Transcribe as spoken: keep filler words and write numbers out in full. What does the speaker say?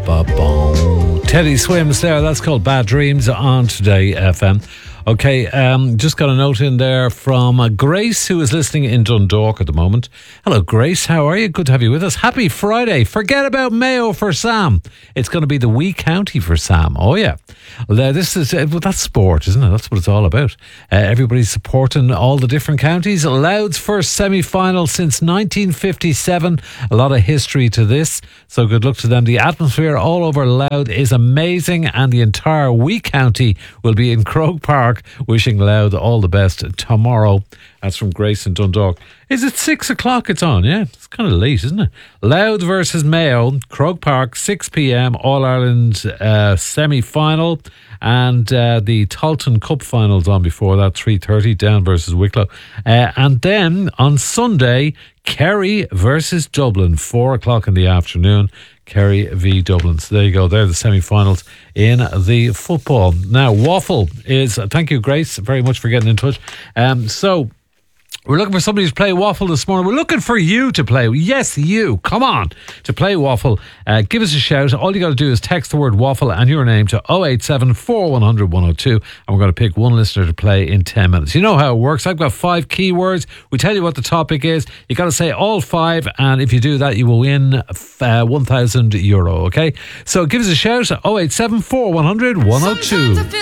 Ba-ba-boom. Teddy Swims there. That's called Bad Dreams on Today F M. Okay, um, just got a note in there from uh, Grace, who is listening in Dundalk at the moment. Hello, Grace. How are you? Good to have you with us. Happy Friday. Forget about Mayo for Sam. It's going to be the wee county for Sam. Oh, yeah. Well, uh, this is uh, well, that's sport, isn't it? That's what it's all about. Uh, everybody's supporting all the different counties. Louth's first semi-final since nineteen fifty-seven. A lot of history to this. So good luck to them. The atmosphere all over Louth is amazing, and the entire wee county will be in Croke Park. Wishing Louth all the best tomorrow. That's from Grace in Dundalk. Is it six o'clock it's on? Yeah, it's kind of late, isn't it? Louth versus Mayo, Croke Park, six p.m. All-Ireland uh, semi-final. And uh, the Talton Cup finals on before that, three thirty, Down versus Wicklow. Uh, and then on Sunday, Kerry versus Dublin, four o'clock in the afternoon. Kerry v Dublin. So there you go. They're the semi-finals in the football. Now, Waffle is... Thank you, Grace, very much for getting in touch. Um, so... We're looking for somebody to play Waffle this morning. We're looking for you to play. Yes, you. Come on. To play Waffle. Uh, give us a shout. All you got to do is text the word Waffle and your name to oh eight seven, four one zero zero, one oh two. And we're going to pick one listener to play in ten minutes. You know how it works. I've got five keywords. We tell you what the topic is. You got to say all five. And if you do that, you will win uh, one thousand euro. Okay? So give us a shout. oh eight seven, four one zero zero, one oh two.